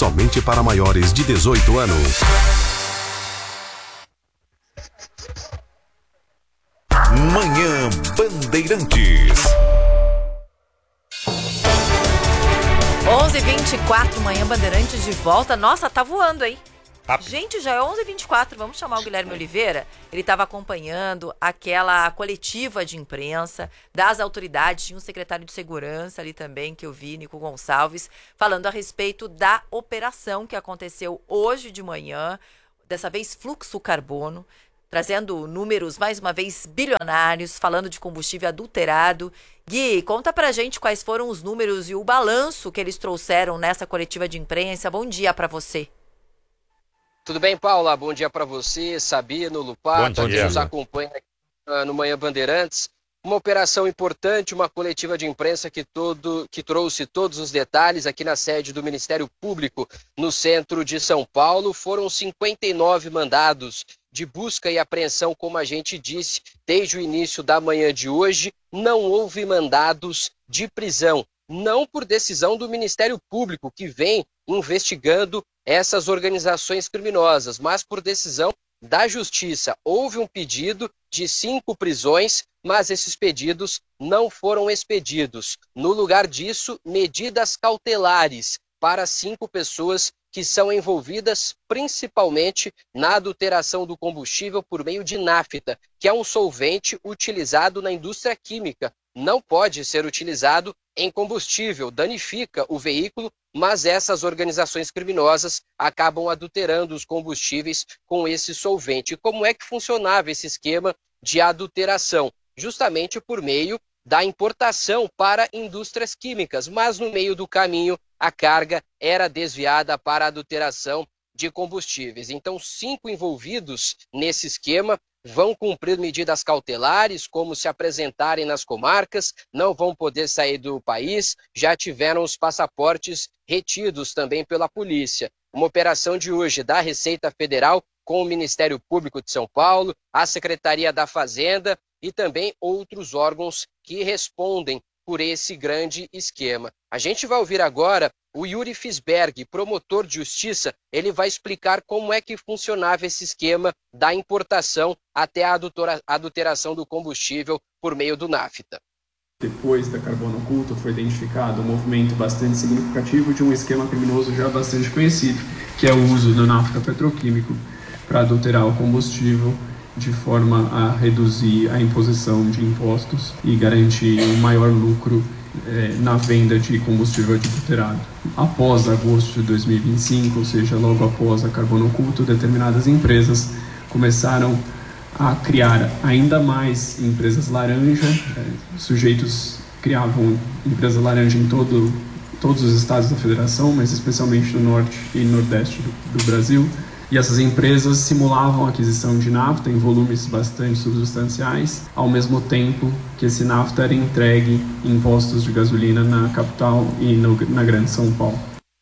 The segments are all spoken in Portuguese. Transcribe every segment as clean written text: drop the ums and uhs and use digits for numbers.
somente para maiores de 18 anos. Manhã Bandeirantes. 11h24, Manhã Bandeirantes de volta. Nossa, tá voando, hein? Gente, já é 11h24, vamos chamar o Guilherme Oliveira. Ele estava acompanhando aquela coletiva de imprensa das autoridades. Tinha um secretário de segurança ali também, que eu vi, Nico Gonçalves, falando a respeito da operação que aconteceu hoje de manhã, dessa vez fluxo carbono, trazendo números, mais uma vez, bilionários, falando de combustível adulterado. Gui, conta pra gente quais foram os números e o balanço que eles trouxeram nessa coletiva de imprensa. Bom dia pra você. Tudo bem, Paula? Bom dia para você, Sabino, Lupato, que nos acompanha aqui no Manhã Bandeirantes. Uma operação importante, uma coletiva de imprensa que trouxe todos os detalhes aqui na sede do Ministério Público, no centro de São Paulo. Foram 59 mandados de busca e apreensão, como a gente disse, desde o início da manhã de hoje. Não houve mandados de prisão, não por decisão do Ministério Público, que vem investigando essas organizações criminosas, mas por decisão da Justiça. Houve um pedido de 5 prisões, mas esses pedidos não foram expedidos. No lugar disso, medidas cautelares para 5 pessoas que são envolvidas principalmente na adulteração do combustível por meio de nafta, que é um solvente utilizado na indústria química. Não pode ser utilizado em combustível, danifica o veículo, mas essas organizações criminosas acabam adulterando os combustíveis com esse solvente. E como é que funcionava esse esquema de adulteração? Justamente por meio da importação para indústrias químicas, mas no meio do caminho a carga era desviada para a adulteração de combustíveis. Então, 5 envolvidos nesse esquema vão cumprir medidas cautelares, como se apresentarem nas comarcas, não vão poder sair do país, já tiveram os passaportes retidos também pela polícia. Uma operação de hoje da Receita Federal com o Ministério Público de São Paulo, a Secretaria da Fazenda e também outros órgãos que respondem por esse grande esquema. A gente vai ouvir agora o Yuri Fisberg, promotor de justiça. Ele vai explicar como é que funcionava esse esquema da importação até a adulteração do combustível por meio do nafta. Depois da Carbono Oculto foi identificado um movimento bastante significativo de um esquema criminoso já bastante conhecido, que é o uso do nafta petroquímico para adulterar o combustível de forma a reduzir a imposição de impostos e garantir um maior lucro na venda de combustível adulterado. Após agosto de 2025, ou seja, logo após a Carbono Oculto, determinadas empresas começaram a criar ainda mais empresas laranja. Sujeitos criavam empresas laranja em todos os estados da federação, mas especialmente no norte e nordeste do Brasil. E essas empresas simulavam a aquisição de nafta em volumes bastante substanciais, ao mesmo tempo que esse nafta era entregue em postos de gasolina na capital e na Grande São Paulo.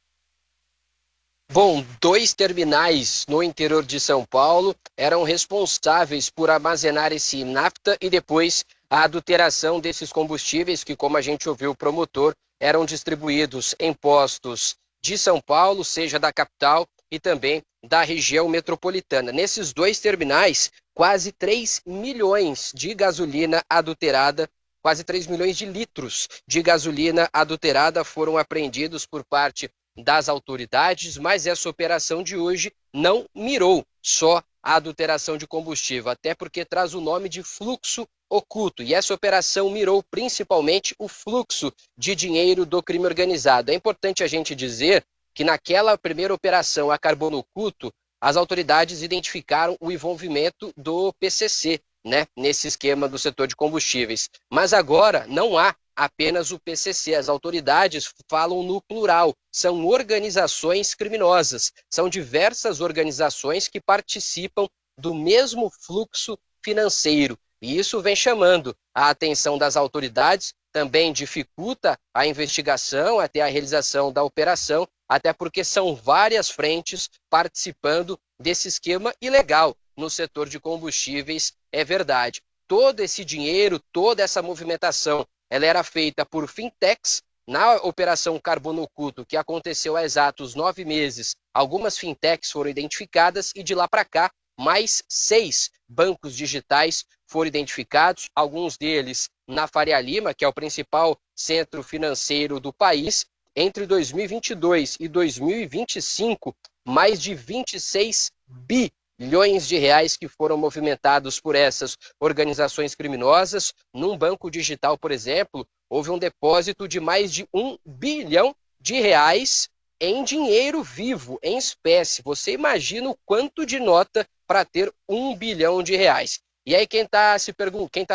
Bom, 2 terminais no interior de São Paulo eram responsáveis por armazenar esse nafta e depois a adulteração desses combustíveis que, como a gente ouviu o promotor, eram distribuídos em postos de São Paulo, seja da capital e também da região metropolitana. Nesses 2 terminais, quase 3 milhões de gasolina adulterada, quase 3 milhões de litros de gasolina adulterada foram apreendidos por parte das autoridades, mas essa operação de hoje não mirou só a adulteração de combustível, até porque traz o nome de fluxo oculto, e essa operação mirou principalmente o fluxo de dinheiro do crime organizado. É importante a gente dizer que naquela primeira operação, a Carbono Oculto, as autoridades identificaram o envolvimento do PCC, nesse esquema do setor de combustíveis. Mas agora não há apenas o PCC, as autoridades falam no plural, são organizações criminosas, são diversas organizações que participam do mesmo fluxo financeiro. E isso vem chamando a atenção das autoridades, também dificulta a investigação até a realização da operação, até porque são várias frentes participando desse esquema ilegal no setor de combustíveis, é verdade. Todo esse dinheiro, toda essa movimentação, ela era feita por fintechs, Na operação Carbono Oculto, que aconteceu há exatos 9 meses, algumas fintechs foram identificadas e de lá para cá, mais 6 bancos digitais foram identificados, alguns deles na Faria Lima, que é o principal centro financeiro do país. Entre 2022 e 2025, mais de 26 bilhões de reais que foram movimentados por essas organizações criminosas. Num banco digital, por exemplo, houve um depósito de mais de 1 bilhão de reais em dinheiro vivo, em espécie. Você imagina o quanto de nota para ter 1 bilhão de reais. E aí quem está